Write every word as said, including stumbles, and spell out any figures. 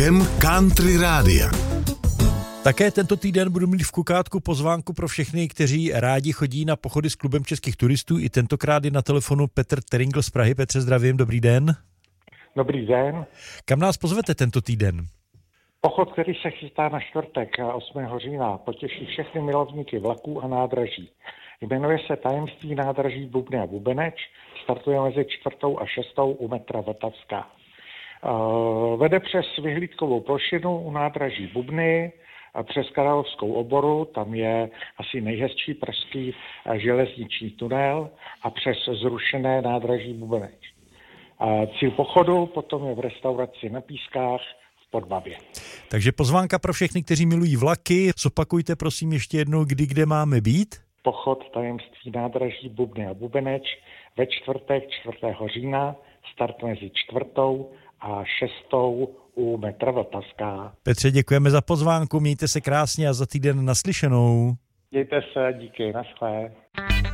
rokem Country Rádia. Také tento týden budu mít v Kukátku pozvánku pro všechny, kteří rádi chodí na pochody s klubem českých turistů. I tentokrát je na telefonu Petr Teringl z Prahy. Petře, zdravím, dobrý den. Dobrý den. Kam nás pozvete tento týden? Pochod, který se chystá na čtvrtek osmého října, potěší všechny milovníky vlaků a nádraží. Jmenuje se Tajemství nádraží Bubny a Bubeneč, startuje mezi čtvrtou a šestou u metra Vltavská. Vede přes vyhlídkovou plošinu u nádraží Bubny, přes Královskou oboru, tam je asi nejhezčí pražský železniční tunel, a přes zrušené nádraží Bubeneč. Cíl pochodu potom je v restauraci na Pískách v Podbavě. Takže pozvánka pro všechny, kteří milují vlaky. Zopakujte prosím ještě jednou, kdy kde máme být. Pochod Tajemství nádraží Bubny a Bubeneč ve čtvrtek čtvrtého října, start mezi čtvrtou a šestou u metra Vltavská. Petře, děkujeme za pozvánku, mějte se krásně a za týden naslyšenou. Mějte se, díky, naschle.